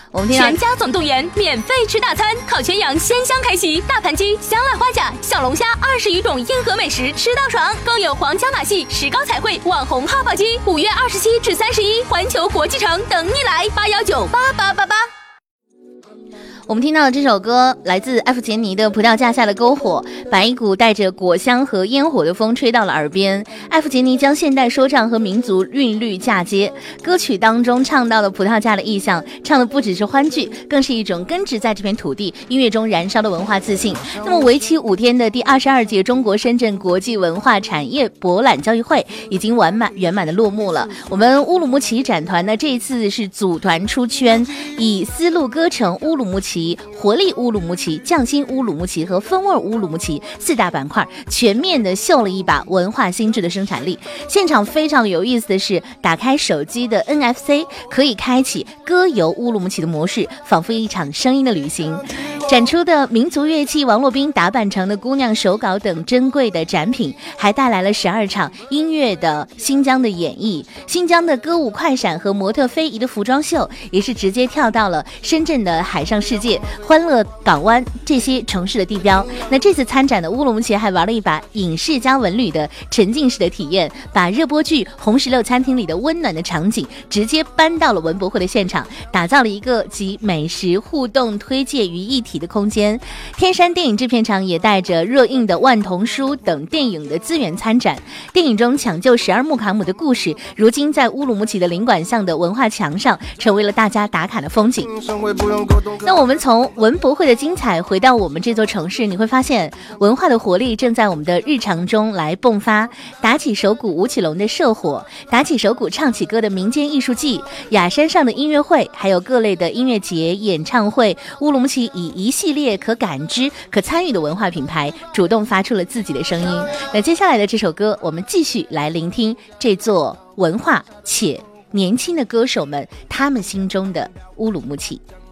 我们听到全家总动员，免费吃大餐，烤全羊鲜香开席，大盘鸡、香辣花甲、小龙虾20余种硬核美食吃到爽，更有皇家马戏、石膏彩绘、网红泡泡鸡，5月27至31，环球国际城等你来，8198888。 我们听到的这首歌来自艾弗杰尼的《葡萄架下的篝火》，把一股带着果香和烟火的风吹到了耳边。艾弗杰尼将现代说唱和民族韵律嫁接，歌曲当中唱到了葡萄架的意象，唱的不只是欢聚，更是一种根植在这片土地音乐中燃烧的文化自信。那么为期5天的第22届中国深圳国际文化产业博览交易会已经圆满的落幕了。我们乌鲁木齐展团呢，这一次是组团出圈，以丝路歌城乌鲁木齐、活力乌鲁木齐、匠心乌鲁木齐和风味乌鲁木齐4大板块，全面的秀了一把文化新智的生产力。现场非常有意思的是，打开手机的 NFC 可以开启歌游乌鲁木齐的模式，仿佛一场声音的旅行。展出的民族乐器王洛宾打扮成的姑娘手稿等珍贵的展品，还带来了12场音乐的新疆的演绎，新疆的歌舞快闪和模特非遗的服装秀，也是直接跳到了深圳的海上世界、欢乐港湾这些城市的地标。那这次参展的乌鲁木齐还玩了一把影视加文旅的沉浸式的体验，把热播剧《红石榴餐厅》里的温暖的场景直接搬到了文博会的现场，打造了一个集美食互动推介于一体的空间。天山电影制片厂也带着热映的《万童书》等电影的资源参展，电影中抢救12木卡姆的故事，如今在乌鲁木齐的领馆巷的文化墙上成为了大家打卡的风景。那我们从文博会的精彩回到我们这座城市，你会发现文化的活力正在我们的日常中来迸发。打起手鼓舞起龙的社火，打起手鼓唱起歌的民间艺术季，雅山上的音乐会，还有各类的音乐节演唱会，乌鲁木齐以一系列可感知可参与的文化品牌主动发出了自己的声音。那接下来的这首歌，我们继续来聆听这座文化且年轻的歌手们他们心中的乌鲁木齐。